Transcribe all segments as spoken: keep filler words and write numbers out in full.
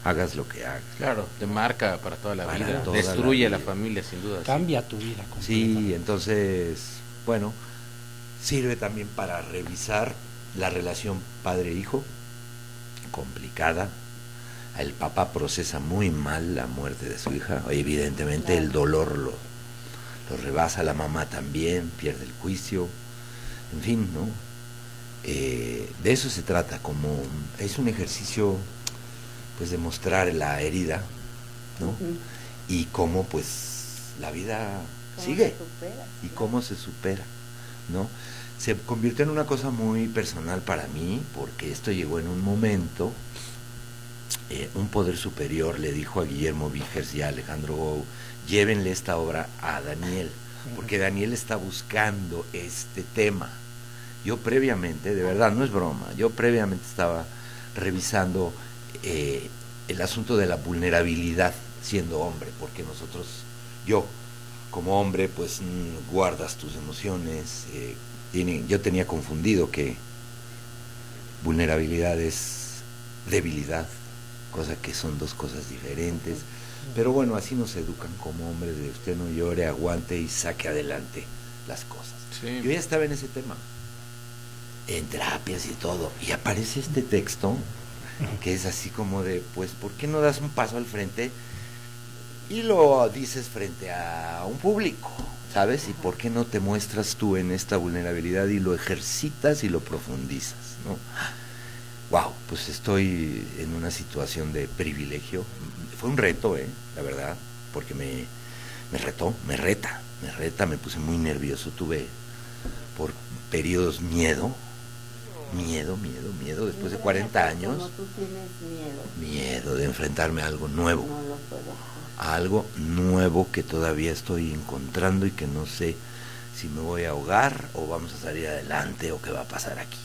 hagas lo que hagas. Claro, te marca para toda la Para vida, toda destruye la la, vida. familia sin duda. Cambia sí. tu vida completamente. Sí, entonces, bueno, sirve también para revisar la relación padre-hijo, complicada. El papá procesa muy mal la muerte de su hija, evidentemente claro. El dolor lo, lo rebasa, la mamá también, pierde el juicio, en fin, ¿no? Eh, de eso se trata, como es un ejercicio pues de mostrar la herida, ¿no? Uh-huh. Y cómo pues la vida ¿Cómo sigue se supera, y claro. Cómo se supera, ¿no? Se convirtió en una cosa muy personal para mí, porque esto llegó en un momento, eh, un poder superior le dijo a Guillermo Víjers y a Alejandro Gou, llévenle esta obra a Daniel, porque Daniel está buscando este tema. Yo previamente, de verdad, no es broma, yo previamente estaba revisando eh, el asunto de la vulnerabilidad siendo hombre, porque nosotros, yo como hombre, pues mmm, guardas tus emociones, eh, tiene, yo tenía confundido que vulnerabilidad es debilidad, cosa que son dos cosas diferentes, pero bueno, así nos educan como hombres, de usted no llore, aguante y saque adelante las cosas. Sí. Yo ya estaba en ese tema, en terapias y todo, y aparece este texto que es así como de, pues, ¿por qué no das un paso al frente y lo dices frente a un público, ¿sabes? ¿Y por qué no te muestras tú en esta vulnerabilidad y lo ejercitas y lo profundizas, ¿no? Wow, pues estoy en una situación de privilegio. Fue un reto, eh, la verdad, porque me, me retó, me reta, me reta, me puse muy nervioso, tuve por periodos miedo, miedo, miedo, miedo, después de cuarenta años. Como tú tienes miedo. Miedo de enfrentarme a algo nuevo. No lo puedo. A algo nuevo que todavía estoy encontrando y que no sé si me voy a ahogar o vamos a salir adelante o qué va a pasar aquí.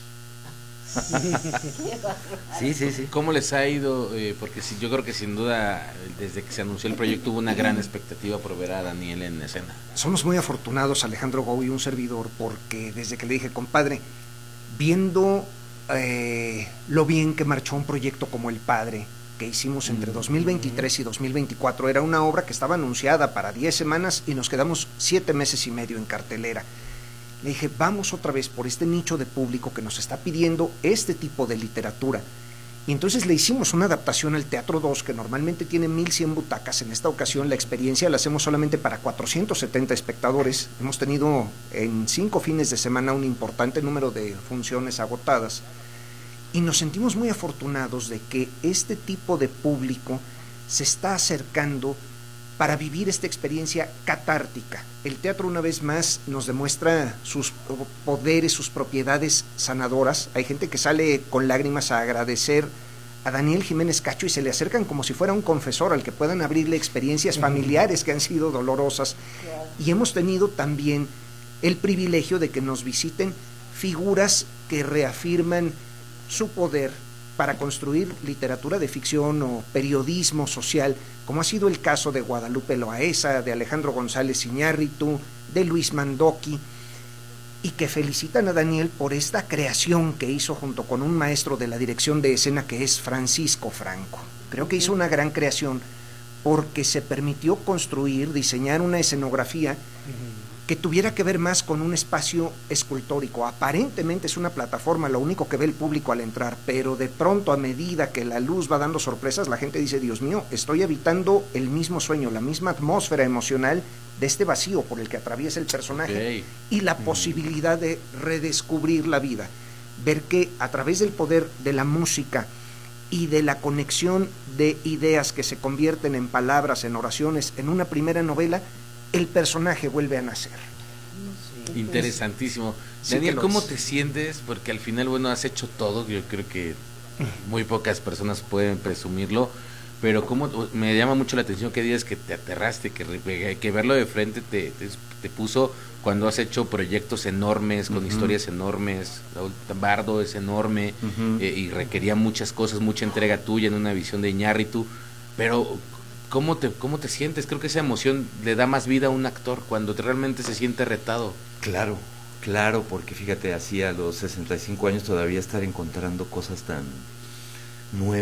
Sí, sí, sí. ¿Cómo les ha ido? Eh, porque sí, yo creo que sin duda desde que se anunció el proyecto hubo una gran expectativa por ver a Daniel en escena. Somos muy afortunados, Alejandro Gou y un servidor, porque desde que le dije, compadre, viendo eh, lo bien que marchó un proyecto como El Padre, que hicimos entre dos mil veintitrés y dos mil veinticuatro, era una obra que estaba anunciada para diez semanas y nos quedamos siete meses y medio en cartelera. Le dije, vamos otra vez por este nicho de público que nos está pidiendo este tipo de literatura. Y entonces le hicimos una adaptación al Teatro dos, que normalmente tiene mil cien butacas. En esta ocasión la experiencia la hacemos solamente para cuatrocientos setenta espectadores. Hemos tenido en cinco fines de semana un importante número de funciones agotadas. Y nos sentimos muy afortunados de que este tipo de público se está acercando para vivir esta experiencia catártica. El teatro, una vez más, nos demuestra sus poderes, sus propiedades sanadoras. Hay gente que sale con lágrimas a agradecer a Daniel Jiménez Cacho y se le acercan como si fuera un confesor al que puedan abrirle experiencias familiares que han sido dolorosas. Y hemos tenido también el privilegio de que nos visiten figuras que reafirman su poder para construir literatura de ficción o periodismo social, como ha sido el caso de Guadalupe Loaesa, de Alejandro González Iñárritu, de Luis Mandoki, y que felicitan a Daniel por esta creación que hizo junto con un maestro de la dirección de escena que es Francisco Franco. Creo que hizo una gran creación porque se permitió construir, diseñar una escenografía que tuviera que ver más con un espacio escultórico. Aparentemente es una plataforma, lo único que ve el público al entrar, pero de pronto, a medida que la luz va dando sorpresas, la gente dice, Dios mío, estoy habitando el mismo sueño, la misma atmósfera emocional de este vacío por el que atraviesa el personaje, okay. Y la mm. posibilidad de redescubrir la vida, ver que a través del poder de la música y de la conexión de ideas que se convierten en palabras, en oraciones, en una primera novela, el personaje vuelve a nacer. Sí. Interesantísimo. Sí, Daniel, ¿cómo es. te sientes? Porque al final, bueno, has hecho todo, yo creo que muy pocas personas pueden presumirlo, pero cómo me llama mucho la atención que digas que te aterraste, que, que verlo de frente te, te, te puso cuando has hecho proyectos enormes, con uh-huh. historias enormes. Bardo es enorme, uh-huh. eh, y requería muchas cosas, mucha entrega tuya en una visión de Iñárritu, pero ¿Cómo te, ¿Cómo te sientes? Creo que esa emoción le da más vida a un actor cuando te realmente se siente retado. Claro, claro, porque fíjate, así a los sesenta y cinco años todavía estar encontrando cosas tan nuevas.